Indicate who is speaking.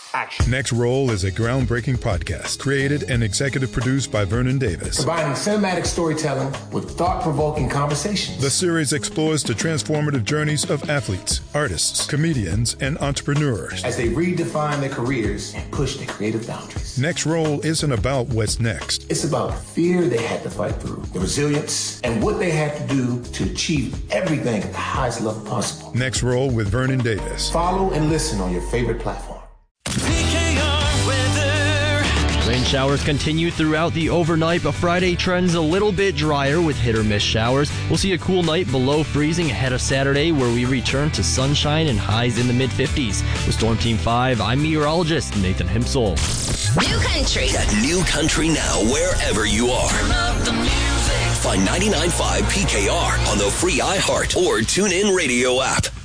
Speaker 1: Action.
Speaker 2: Next Roll is a groundbreaking podcast created and executive produced by Vernon Davis.
Speaker 1: Combining cinematic storytelling with thought-provoking conversations.
Speaker 2: The series explores the transformative journeys of athletes, artists, comedians, and entrepreneurs
Speaker 1: as they redefine their careers and push their creative boundaries.
Speaker 2: Next Roll isn't about what's next.
Speaker 1: It's about the fear they had to fight through, the resilience, and what they had to do to achieve everything at the highest level possible.
Speaker 2: Next Roll with Vernon Davis.
Speaker 1: Follow and listen on your favorite platform.
Speaker 3: Rain showers continue throughout the overnight, but Friday trends a little bit drier with hit or miss showers. We'll see a cool night below freezing ahead of Saturday, where we return to sunshine and highs in the mid-50s. With Storm Team 5, I'm meteorologist Nathan Himsel.
Speaker 4: New Country.
Speaker 5: Get New Country now wherever you are.
Speaker 4: Turn up the music.
Speaker 5: Find 99.5 PKR on the free iHeart or TuneIn radio app.